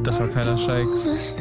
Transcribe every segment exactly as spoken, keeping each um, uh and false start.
Das war Kyla Shakes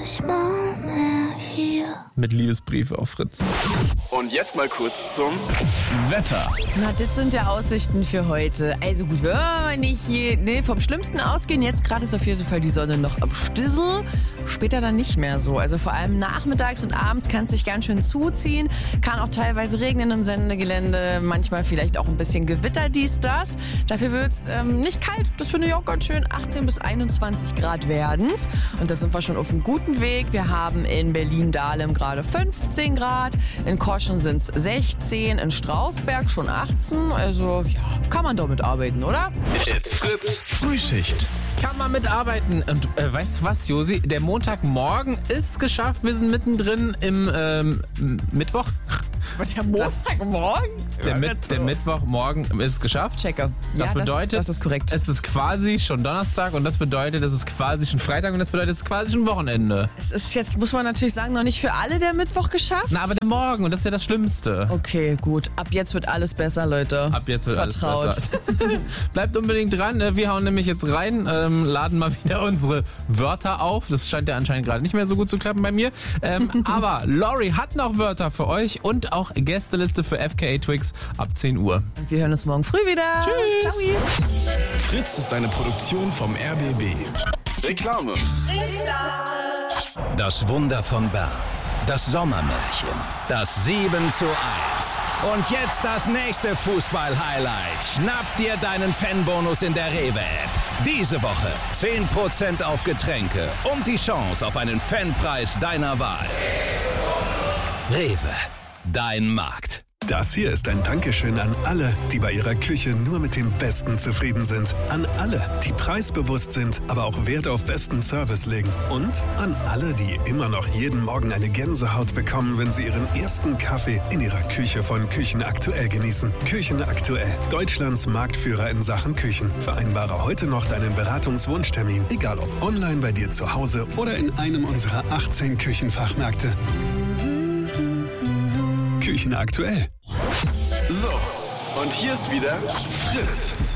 mit Liebesbrief auf Fritz. Und jetzt mal kurz zum Wetter. Na, das sind ja Aussichten für heute. Also gut, wenn wir nicht hier, nee, vom Schlimmsten ausgehen. Jetzt gerade ist auf jeden Fall die Sonne noch am Stissel. Später dann nicht mehr so. Also vor allem nachmittags und abends kann es sich ganz schön zuziehen. Kann auch teilweise regnen im Sendegelände. Manchmal vielleicht auch ein bisschen Gewitter, dies, das. Dafür wird es ähm, nicht kalt. Das finde ich auch ganz schön. achtzehn bis einundzwanzig Grad werden's. Und da sind wir schon auf einem guten Weg. Wir haben in Berlin-Dahlem gerade fünfzehn Grad. In Koschen sind es sechzehn. In Strausberg schon achtzehn. Also ja, kann man damit arbeiten, oder? It's Fritz Frühschicht. Kann man mitarbeiten. Und äh, weißt du was, Josi? Der Montagmorgen ist geschafft. Wir sind mittendrin im ähm, Mittwoch. Was, der Montagmorgen? Der, Mit, der Mittwochmorgen ist geschafft. Checke. Das ja, bedeutet, das, das ist korrekt. Es ist quasi schon Donnerstag und das bedeutet, es ist quasi schon Freitag und das bedeutet, es ist quasi schon Wochenende. Es ist jetzt, muss man natürlich sagen, noch nicht für alle der Mittwoch geschafft. Na, aber der Morgen und das ist ja das Schlimmste. Okay, gut. Ab jetzt wird alles besser, Leute. Ab jetzt wird Vertraut. alles besser. Bleibt unbedingt dran. Wir hauen nämlich jetzt rein, ähm, laden mal wieder unsere Wörter auf. Das scheint ja anscheinend gerade nicht mehr so gut zu klappen bei mir. Ähm, aber Lori hat noch Wörter für euch und auch Gästeliste für F K A Twix ab zehn Uhr. Und wir hören uns morgen früh wieder. Tschüss. Ciao. Fritz ist eine Produktion vom R B B. Reklame. Das Wunder von Bern. Das Sommermärchen. Das sieben zu eins. Und jetzt das nächste Fußball-Highlight. Schnapp dir deinen Fanbonus in der Rewe-App. Diese Woche zehn Prozent auf Getränke und die Chance auf einen Fanpreis deiner Wahl. Rewe. Dein Markt. Das hier ist ein Dankeschön an alle, die bei ihrer Küche nur mit dem Besten zufrieden sind. An alle, die preisbewusst sind, aber auch Wert auf besten Service legen. Und an alle, die immer noch jeden Morgen eine Gänsehaut bekommen, wenn sie ihren ersten Kaffee in ihrer Küche von Küchen Aktuell genießen. Küchen Aktuell, Deutschlands Marktführer in Sachen Küchen. Vereinbare heute noch deinen Beratungswunschtermin, egal ob online bei dir zu Hause oder in einem unserer achtzehn Küchenfachmärkte. Küchen Aktuell. So, und hier ist wieder Fritz.